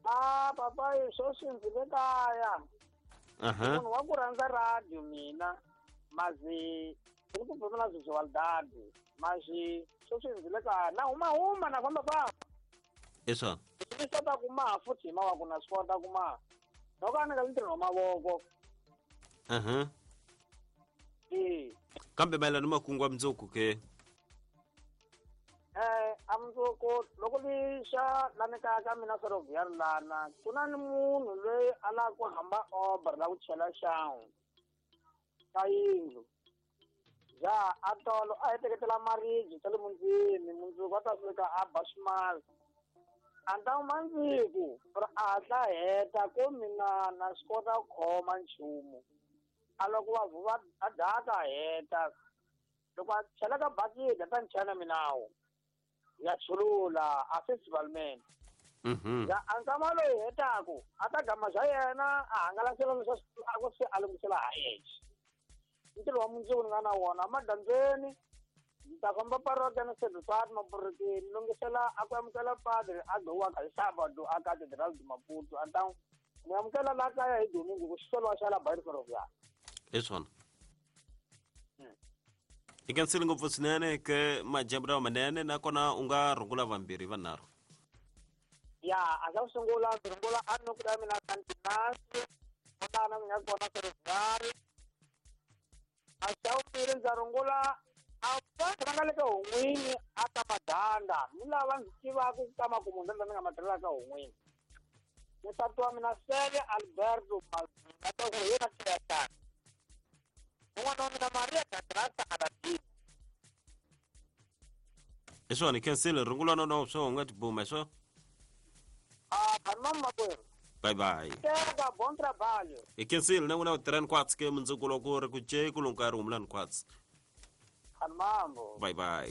papa swo swi le kaya munhu wa ku rhandza radio mina mazi ku pfumela visual dadi mazi swo swi le kaya na huma na famba eso swi kota ku ma futhi ma wa ku na swi kota ku ma loko a ni ka ntirho wa mavoko kambe mayelana makungu wa mundzuku ke amundzuku loko lixa lani kaya ka mina Ferroviary lana ku na ni munhu loyi a lava ku hamba over la ku chela xangu ka yindlu ja a tolo a heteketela maribye ta le mundzini mundzuku a ta fika a ba ximali a nta mandziku a hatla heta ko mina na swi kota ku khoma nchumu a loko va vuva a daka heta loko a chela ka bakiti a ta ni chela minawu ya chulula a festival man ya ankama loyi hetaku a ta gama xa yena a hangalasela leswa a ku se a lungisela ha yexe ntirho wa mundzuku ni nga na wona madandzeni ni ta famba parota ni sedusati mapurekeni lungisela a ku amukela padre a gowaka hi sabado a cathedral de Maputo a ta ni amukela la kaya hi domingo ku xisoliwa xa la Bayern Ferroviary eswona ikansile ngopfu swinene ke majabra manene nakona u nga rungula vambirhi vanharhu ya a xa ku sungula ndzi rungula a ni ku da mina kantinasi kutana ni nga kona Ferroviary a xa vumbirhi ndza rungula a vanhu va nga le ka Hongwini a ka Madanda ni lava ndzi tivaka ka makumu ni nga matirhela ka Hongwini nsati wa mina Sele Alberto Malvina ta ku yena tiyatana un'wana wa mina Maria Catrata Adatini eswona ikansile rungulana na swo nga tibuma swo mama kwenu bye bye teka bon trabalho ikansile na una tren kwats ke mundzuku loko ri ku je ku lungari umlani kwats mambo bye bye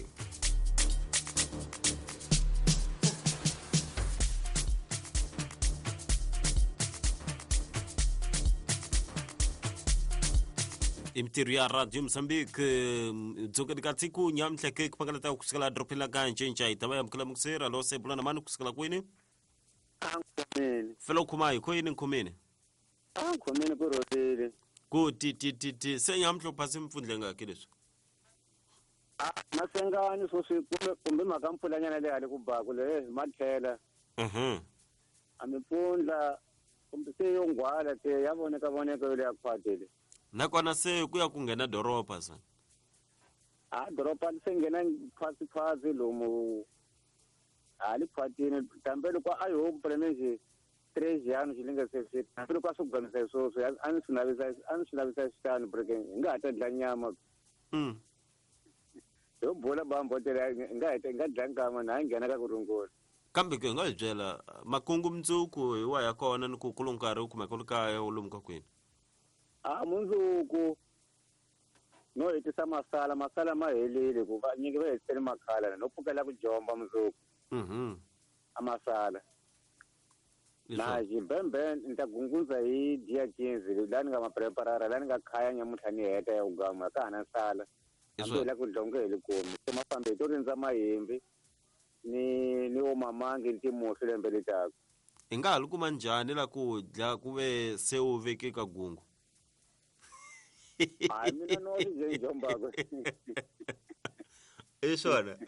imitiru ya radio Mozambique dzoka dikatsiku nyamhla ke kupangalata kusukela dropela kanje nja itaba yamkela mukusera lo sebulana mani kusukela kwini Ankhomeni. felo khumai ko yini nkhumini Ankhomeni ku rotile. ku ti se nyamhla phasi mfundle ngakhe leswo Masengani so swi kumbe makampfula nyana le hali ku baku le mathlela. Amipfundla kumbe se yongwala te yavoneka le yakhwatile. nakona se ku ya ku nghena doropa sa Doropa sengena phasi lomu hali khwatini tambelo kwa ayo mplemenje 3 anos linga se tambelo kwa suganisa so ani sinavisa xitani breaking nga ta dla nyama yo bola bambo tela nga dlankama na nghena ka kurungula kambe ke nga hi byela makungu mundzuku hi wa ya kona ni ku kulungari u kumeka kaya u lomu ka kwini mundzuku no hitisa masala ma helile ku va nyingi va hetiseni makhala no pfukela ku jomba mundzuku amasala na jimbembe nta gungunza hi dia 15 lani nga mapreparara lani nga khaya nyamutlha ni heta ya ugama ka hana sala ambela ku dlonge hi likomi se mafambe to rinza mahembe ni o mamangi ntimuhle lembe letako i nga ha li kuma njhani la ku dya ku ve se u veke ka gungu mina no je jomba ko swona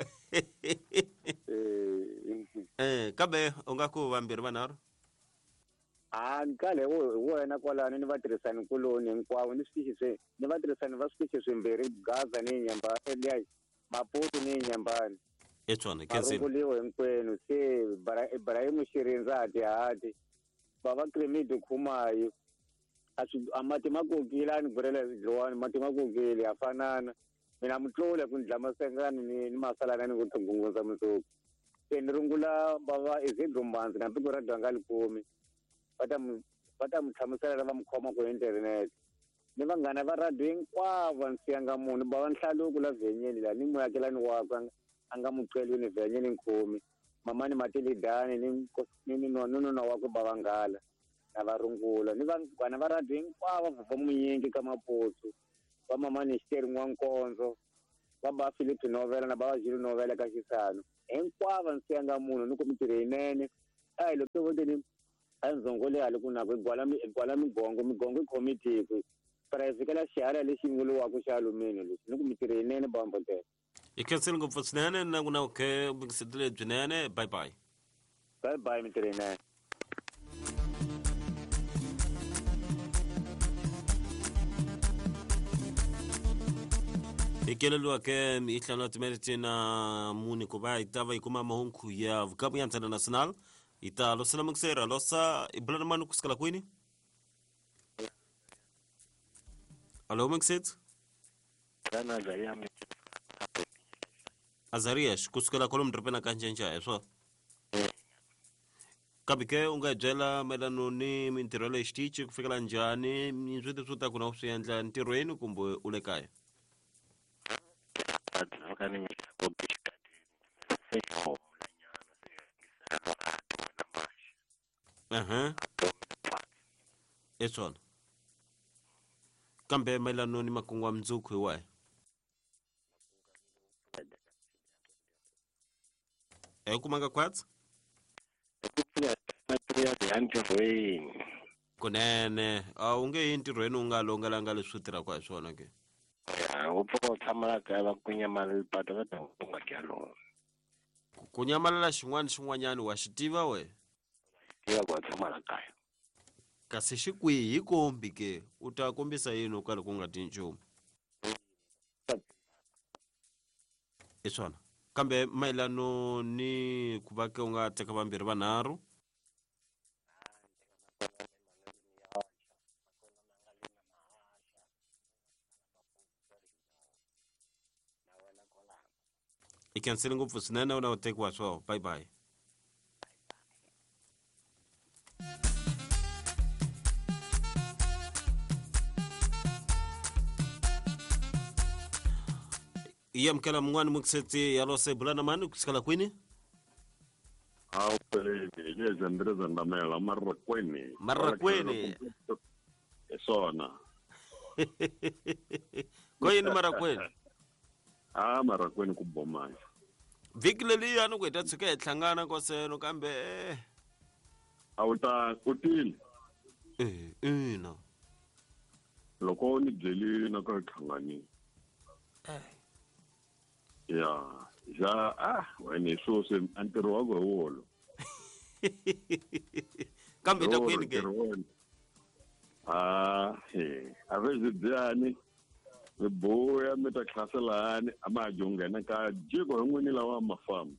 kambe u nga ku vambirhi vanharhu nkale wena kwalani ni vatirhisani kuloni hinkwavo ni vatirhisani va switichi swimbirhi Gaza ni Nyambani Maputo ni Nyambani swona marunguliwa hinkwenu se Ibrahim Shirinza hati baba Kremidi Khumayo amati makokile ni burela zilwani mati makokile afanana mina mutlole ku ndla masengani ni masalana ni ku tungunguza mundzuku se ni rungula baba Izidumbanzi na piko ra dwanga likomi va mu hlamusela va mu khoma ku internet ni vanghana va radio hinkwavo nsiyanga munhu bava nhlaluku la vhenyeni la ni muyakelani wakwe a nga mucwelweni vhenyeni nkhomi mamani Matilidani ni nuna wakwe bavangala na varungula ni vanghana va radio hinkwavo va munyingi ka Maputsu va mamani Xiteri Nwankonzo va ba Philip Novela na ba Jiri Novela ka Xisano hinkwavo nsiyanga munhu ni ku mitirho yinene loko voteni anzongole ali kunako igwala migongo committee ku private xihala lexi nguluwaka xa alumini lexi ni ku mitirho yinene bambotela ikhanseli ngopfu swinene na ku na ukhe vukiseti lebyinene. Bye bye. bye mitirho yinene. ikelelwa ke ihlano timeriti na muni kuba itava ikuma mahunku ya vukabu ya international ita losa maksera losa ibulana manu kuskala kwini. Alo makset Dana Azarias kuskala kolom drepena kanjenja eso kabike unga jela melano ni mintirole stichi kufikala njani mizwete suta kuna usiendla ntirweni kumbe ulekaya. Esona kambe melano ni makungwa mzukwe wae kumanga kwatsa kunene unge intirweni ungalongalanga leswitira kwa swona ke upfuka u tshamela kaya va ku nyamalala patu va ta u nga kyalona ku nyamalala xin'wanyani wa xi tiva we tiva ku va tshamela kaya kasi xi kwihi kombi ke u ta kombisa yini u kale ku nga ti nchumu i swona kambe mayelano ni ku va ke u nga teka vambirhi vanharhu ikhanseli ngopfu swinene u na u tekiwa swo bye bye. iya mkela mngwani mukiseti yalose bulana mani kusikala kwini awupeleni lezandire ndamela marakweni esona koyini marakweni marakweni ku bomani vhiki leliya ni ku heta tshuka hi hlangana koseno kambe awuta kutile ina loko ni byelile na ka hlanganini ya wena so se antiro wa gowolo kambe ta kwini ke avezi byani boya meta klaselani amajongena ka jiko ngwini lawa mafamu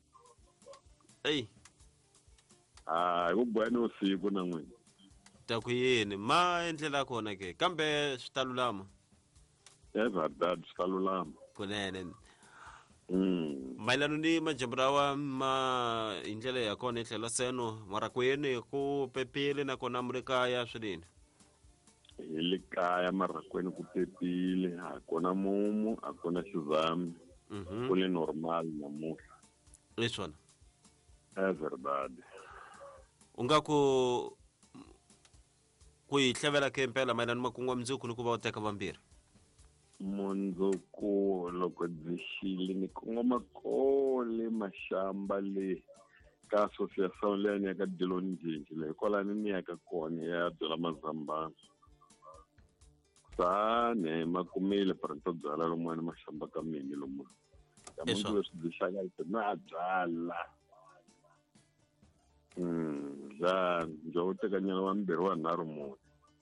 ku boya no siku na n'wini ta ku yini ma endlela kona ke kambe swi ta lulama verdad swi ta lulama kunene mayelano ni majamburawa ma hi ndlela ya kona ithlela seno marakweni ku pepile nakona muri kaya swinene hi le kaya marakweni ku pepile hakona mumu hakona xizami ku le normal namuhla leswona verdad u nga ku hi hlevela ke mpela mayelano makungwa mundzuku ni ku va u teka vambirhi mundzuku loko dzixile ni kongoma kole maxamba le ka association leyi ya ka Diloni Njinji leyi kwalani ni ya ka kona ya byala mazambana sane makumile parento byala lomwana maxamba ka mini lomu ya mundu leswi dzixaka na byala njo tekanyela vambirhi vanharhu mune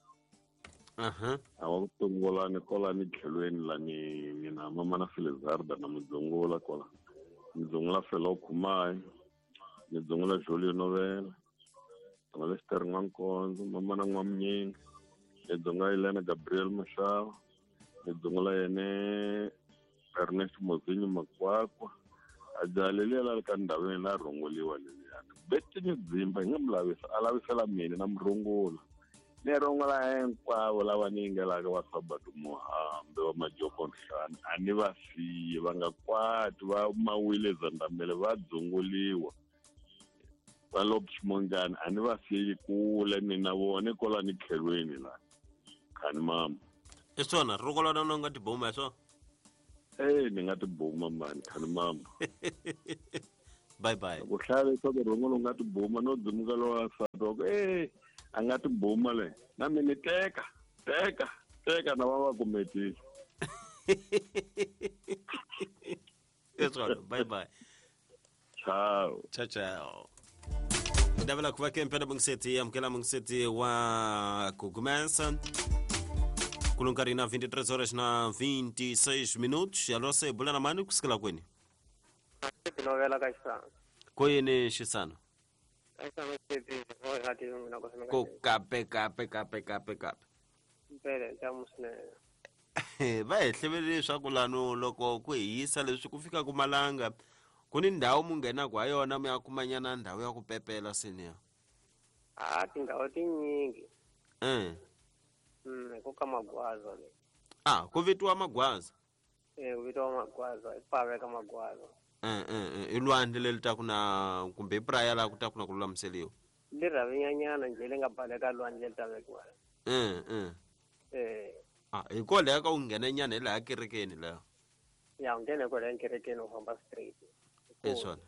awa ku tongolani kolani tlhelweni la ni na mama na Felizarda na mudzongola kola mudzongola fela u khumayi ni dzongola Jolie Novela na le Steri Nwankonzo mama na N'wamnyingi ni dzonga Elena Gabriel Mashava ni dzongola yene Ernest Mozinyi Makwakwa ajalele la ka ndawini la rongoliwa leliyana beti ni dzimba hi nga mu lavisa a lavisela mina na murungulo ni rongola hinkwavo lava ni yingelaka va Sabatu Mohambe va Majoko Nhlani a ni va siye va nga kwati va mawile Zandamele va dzongoliwa va Lobximongani a ni va siyi kule ni na vona kola ni tlhelweni la khani mama i swona rongola na nga tiboma so ni nga tibuma mani khani mama bye bye ku hlaya leswaku rongolo nga tibuma no dzumuka lowa nsati wa ku a nga ti buma le na mina teka na va kumetisa. Bye bye. Ciao. Ciao. Ndavela kuva kempena mungseti amkela mungseti wa kugumensa. Kulunkari na 23 horas na 26 minutos. Alose bulana mani kusikala kweni. Novela kaisa. Koyene shisano. Kaisa mseti ngati nginakosemeka. Ko kape. Mpele tamusne. Va ehlevele leswaku lano loko ku hisa leswi ku fika ku malanga kuni ndhawu mu nghenaka ha yona mi ya kumanyana ndhawu ya ku pepela seniya. Tindhawu tinyingi. Ku ka Magwaza le. Ku vitiwa Magwaza. Ku vitiwa Magwaza, ipave ka Magwaza. I lwandle leri ta ku na kumbe praya la ku ta ku na ku lulamiseliwa. Li ravinyanyana nje li nga baleka lwandle ta vekiwa. Hi ko leha ka u nghena nyana hi laha kerekeni laha. Ya ngene ko le kerekeni u famba straight. Swona.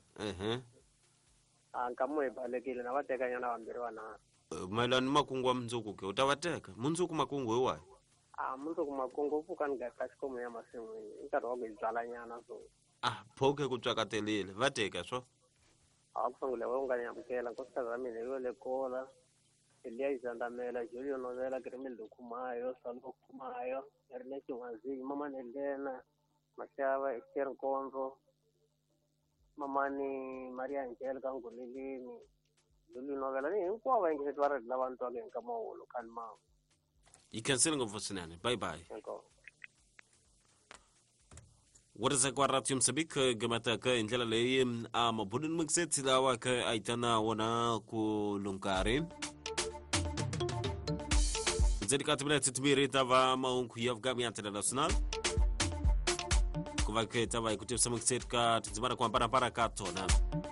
Nkamu hi balekile na va teka nyana vambirhi vanharhu. Mayelana makungu wa mundzuku ke u ta va teka mundzuku makungu hi wahi? Mundzuku makungu u pfuka ni nga ka xikomu ya masin'wini i nkarhi wa ku hi byala nyana so. Phoke ku tswakatelile va teka swo. Ku sungule u nga nyamukela nkosikazi wa mina yo le kola Elia Izandamela Julio Novela Gremel Dokumayo Salvo Kumayo Ernest Wanzi Mama Nelena Mashava Esther Nkonzo Mamani Maria Angelica Ngulilini Julio Novela ni hinkwavo va yingiseti va ri lava ntwaka hi nkama wo lokani ma. Yi cancel ngopfu swinene. Bye bye. Warza kwa Radio Msambiki gamata ka indlela leyi mabudin muksetsi lawa ka aitana wona ku lunkari. Zedika tibile tibiri tava maunku yavgami international. Kuva ke tava ikutipsa muksetsi ka tizimana kwa para ka tona.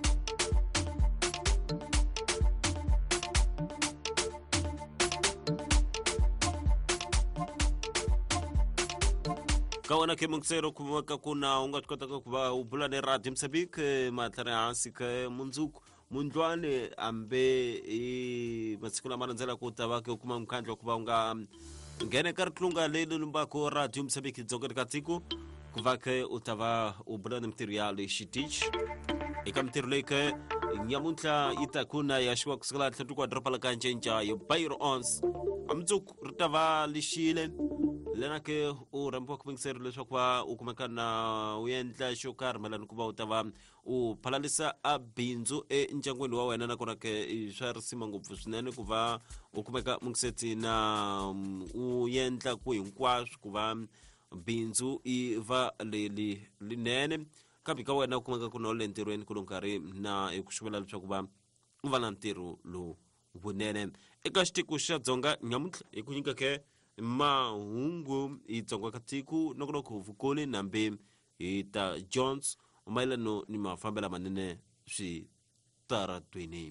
Kawana ke mungisero kumaka kuna unga tukota kuva ubula ne Radio Msambiki matlare hansi ka mundzuku mundlwane ambe masiku lama ndzela ku tava ke kuma mkhandlo kuva unga ngene ka ritlunga leli lumbako Radio Msambiki dzonga ka tiko kuva ke utava ubula ne material xitich eka mintirho leyi ke nyamuntlha yi ta kuna ya xiwa kusukela tlhatu kwa dropa la kancenca yo bayro ons amundzuku ri ta va lixile lena ke u rambiwa ku vingiseri leswaku va u kumeka na u endla xo karhi malani ku va u ta va u phalalisa a bindzu endyangwini wa wena nakona ke swa risima ngopfu swinene ku va u kumeka mungisetsi na u endla ku hinkwaswo ku va bindzu i va linene kambe ka wena u kumeka ku na u le ntirhweni ku lo nkarhi na hi ku xivela leswaku va u va na ntirho lowu vunene eka xitiku xa dzonga nyamuntlha hi ku nyika ke mahungu hi dzonga ka tiko nokonoko vukoni nambe hi ta Jones umayelano ni mafambela manene swi taratweni.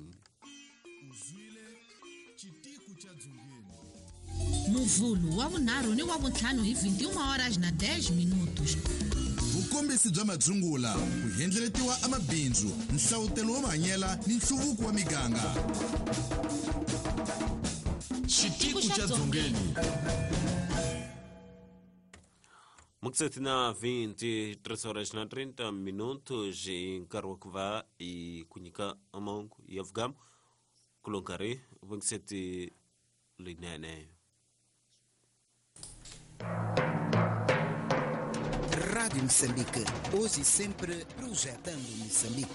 Muvulu wa vunharhu ni wa vuntlhanu hi 21:10. Vukombisi bya madzungula ku hendleletiwa amabindzu nhlawutelo wo mahanyela ni nhluvuko wa miganga. Xitiku cha dzongeni. Muksetsi na 23 horas na 30 minutos nkarhi wa ku va hi ku nyika mahungu ya vugamu ku lo nkarhi vungiseti linene. Rádio Moçambique, hoje e sempre projetando Moçambique.